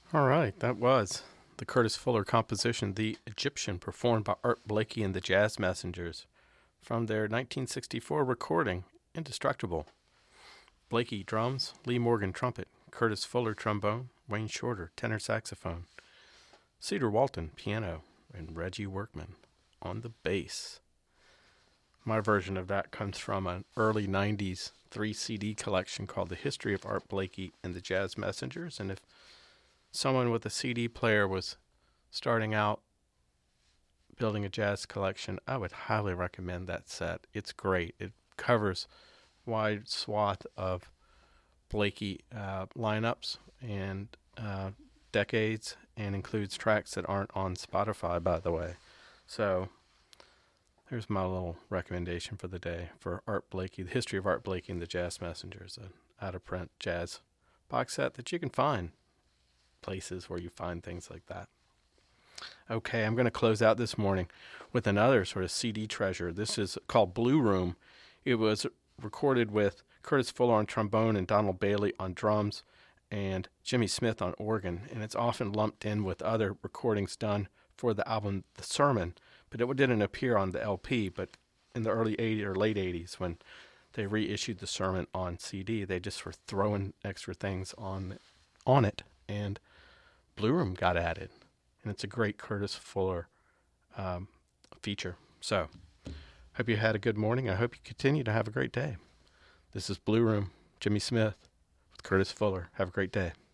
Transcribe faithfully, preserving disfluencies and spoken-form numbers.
All right, that was the Curtis Fuller composition, The Egyptian, performed by Art Blakey and the Jazz Messengers from their nineteen sixty-four recording, Indestructible. Blakey drums, Lee Morgan trumpet, Curtis Fuller trombone, Wayne Shorter tenor saxophone, Cedar Walton piano, and Reggie Workman on the bass. My version of that comes from an early nineties three C D collection called The History of Art Blakey and the Jazz Messengers, and if someone with a C D player was starting out building a jazz collection, I would highly recommend that set. It's great. It covers wide swath of Blakey uh, lineups and uh, decades, and includes tracks that aren't on Spotify, by the way. So there's my little recommendation for the day for Art Blakey, The History of Art Blakey and the Jazz Messengers, an out-of-print jazz box set that you can find places where you find things like that. Okay, I'm going to close out this morning with another sort of C D treasure. This is called Blue Room. It was recorded with Curtis Fuller on trombone and Donald Bailey on drums and Jimmy Smith on organ, and it's often lumped in with other recordings done for the album The Sermon, but it didn't appear on the L P. But in the early eighties or late eighties, when they reissued The Sermon on C D, they just were throwing extra things on on it, and Blue Room got added, and it's a great Curtis Fuller um, feature. So, hope you had a good morning. I hope you continue to have a great day. This is Blue Room, Jimmy Smith with Curtis Fuller. Have a great day.